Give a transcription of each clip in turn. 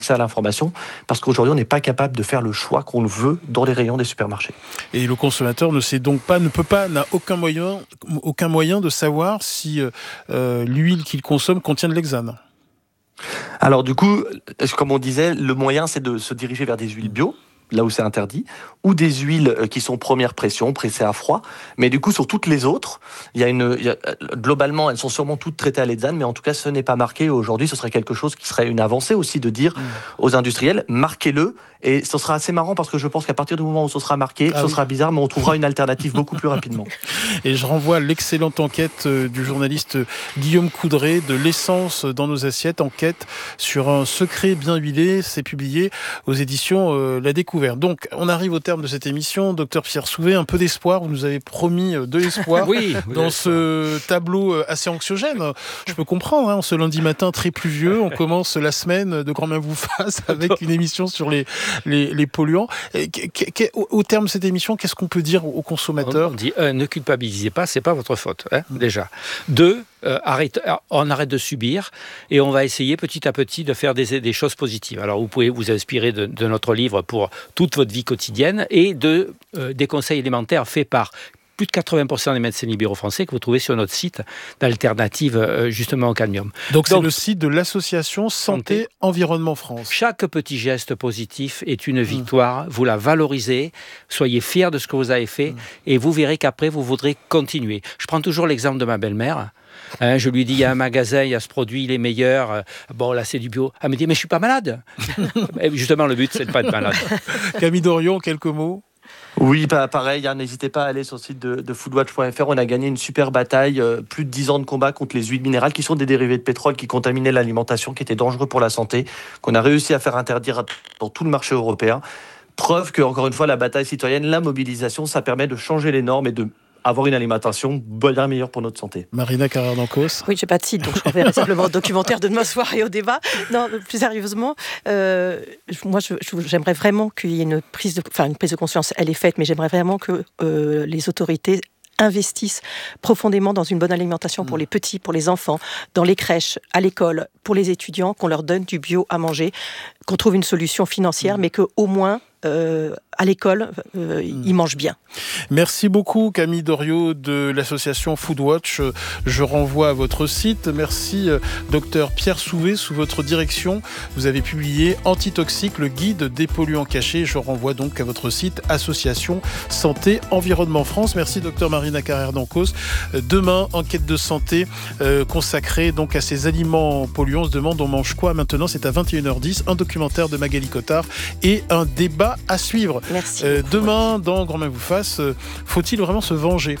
à l'information, parce qu'aujourd'hui, on n'est pas capable de faire le choix qu'on veut dans les rayons des supermarchés. Et le consommateur n'a aucun moyen de savoir si l'huile qu'il consomme contient de l'hexane. Alors du coup, comme on disait, le moyen, c'est de se diriger vers des huiles bio, là où c'est interdit, ou des huiles qui sont première pression, pressées à froid. Mais du coup, sur toutes les autres, globalement, elles sont sûrement toutes traitées à l'hexane, mais en tout cas, ce n'est pas marqué. Aujourd'hui, ce serait quelque chose qui serait une avancée aussi de dire aux industriels, marquez-le. Et ce sera assez marrant parce que je pense qu'à partir du moment où ce sera marqué, sera bizarre, mais on trouvera une alternative beaucoup plus rapidement. Et je renvoie à l'excellente enquête du journaliste Guillaume Coudray de l'essence dans nos assiettes, enquête sur un secret bien huilé. C'est publié aux éditions La Découverte. Donc, on arrive au terme de cette émission. Docteur Pierre Souvé, un peu d'espoir. Vous nous avez promis de l'espoir dans ce tableau assez anxiogène. Je peux comprendre, en ce lundi matin très pluvieux, on commence la semaine de Grand Bien vous fasse avec une émission sur les polluants. Au terme de cette émission, qu'est-ce qu'on peut dire aux consommateurs ? On dit, ne culpabilisez pas, c'est pas votre faute, déjà. 2, on arrête de subir et on va essayer petit à petit de faire des choses positives. Alors vous pouvez vous inspirer de notre livre pour toute votre vie quotidienne et des conseils élémentaires faits par plus de 80% des médecins libéraux français que vous trouvez sur notre site d'alternative justement au cadmium. Donc c'est le site de l'association Santé Environnement France. Chaque petit geste positif est une victoire. Vous la valorisez, soyez fiers de ce que vous avez fait et vous verrez qu'après vous voudrez continuer. Je prends toujours l'exemple de ma belle-mère. Je lui dis, il y a un magasin, il y a ce produit, il est meilleur. Bon, là, c'est du bio. Elle me dit, mais je suis pas malade. Justement, le but, c'est de ne pas être malade. Camille Dorion, quelques mots ? Oui, pareil, n'hésitez pas à aller sur le site de foodwatch.fr. On a gagné une super bataille, plus de 10 ans de combat contre les huiles minérales qui sont des dérivés de pétrole qui contaminaient l'alimentation, qui étaient dangereux pour la santé, qu'on a réussi à faire interdire dans tout le marché européen. Preuve que, encore une fois, la bataille citoyenne, la mobilisation, ça permet de changer les normes et de avoir une alimentation bien meilleure pour notre santé. Marina Carrère-Dancos. Oui, j'ai pas de site, donc je renverrai simplement au documentaire de demain soir et au débat. Non, plus sérieusement, moi, j'aimerais vraiment qu'il y ait une prise de conscience. Elle est faite, mais j'aimerais vraiment que les autorités investissent profondément dans une bonne alimentation pour les petits, pour les enfants, dans les crèches, à l'école, pour les étudiants, qu'on leur donne du bio à manger, qu'on trouve une solution financière, mais qu'au moins, à l'école, ils mangent bien. Merci beaucoup Camille Doriot de l'association Foodwatch. Je renvoie à votre site. Merci docteur Pierre Souvé, sous votre direction. Vous avez publié Antitoxique, le guide des polluants cachés. Je renvoie donc à votre site Association Santé Environnement France. Merci docteur Marina Carrère-Dancos. Demain, enquête de santé consacrée donc à ces aliments polluants. On se demande on mange quoi maintenant. C'est à 21h10. Un documentaire de Magali Cotard et un débat à suivre. Merci. Demain, dans Grand Bien vous fasse, faut-il vraiment se venger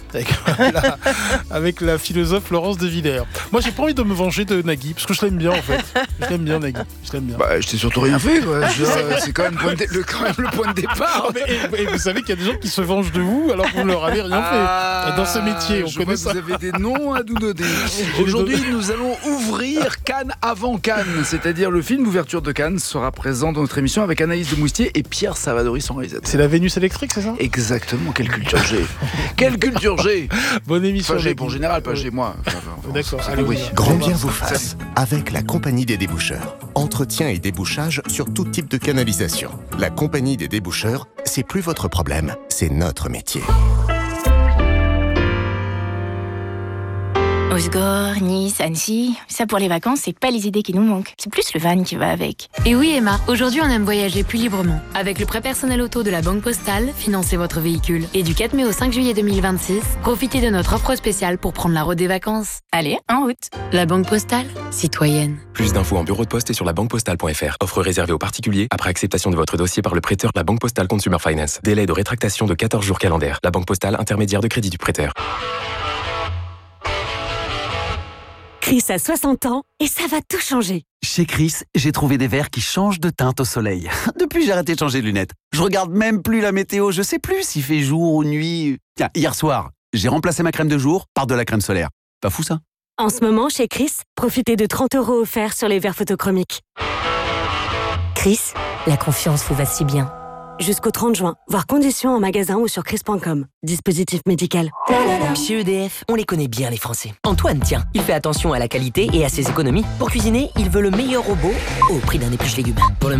avec la philosophe Laurence de Villers. Moi, j'ai pas envie de me venger de Nagui, parce que je l'aime bien, en fait. Je l'aime bien, Nagui. Je l'aime bien. Je t'ai surtout rien fait, quoi. C'est quand même le point de départ. Et vous savez qu'il y a des gens qui se vengent de vous alors que vous ne leur avez rien fait. Dans ce métier, on connaît ça. Vous avez des noms à nous donner. Aujourd'hui, nous allons ouvrir Cannes avant Cannes, c'est-à-dire le film d'ouverture de Cannes sera présent dans notre émission avec Anaïs de Moustier et Pierre Savadori, son réalisateur. C'est la Vénus électrique, c'est ça ? Exactement, quelle culture j'ai. Quelle culture j'ai. Bonne émission. Enfin, j'ai pour général, pas j'ai moi. D'accord. Grand Bien vous fasse, avec la Compagnie des déboucheurs. Entretien et débouchage sur tout type de canalisation. La Compagnie des déboucheurs, c'est plus votre problème, c'est notre métier. Osgore, Nice, Annecy, ça pour les vacances, c'est pas les idées qui nous manquent. C'est plus le van qui va avec. Et oui Emma, aujourd'hui on aime voyager plus librement. Avec le prêt personnel auto de la Banque Postale, financez votre véhicule. Et du 4 mai au 5 juillet 2026, profitez de notre offre spéciale pour prendre la route des vacances. Allez, en route. La Banque Postale, citoyenne. Plus d'infos en bureau de poste et sur labanquepostale.fr. Offre réservée aux particuliers après acceptation de votre dossier par le prêteur La Banque Postale Consumer Finance. Délai de rétractation de 14 jours calendaires. La Banque Postale, intermédiaire de crédit du prêteur. Chris a 60 ans et ça va tout changer. Chez Chris, j'ai trouvé des verres qui changent de teinte au soleil. Depuis, j'ai arrêté de changer de lunettes. Je regarde même plus la météo, je sais plus s'il fait jour ou nuit. Tiens, hier soir, j'ai remplacé ma crème de jour par de la crème solaire. Pas fou ça ? En ce moment, chez Chris, profitez de 30 € offerts sur les verres photochromiques. Chris, la confiance vous va si bien. Jusqu'au 30 juin. Voir conditions en magasin ou sur chris.com. Dispositif médical. Chez EDF, on les connaît bien les Français. Antoine, tiens, il fait attention à la qualité et à ses économies. Pour cuisiner, il veut le meilleur robot au prix d'un épluche légumes. Pour le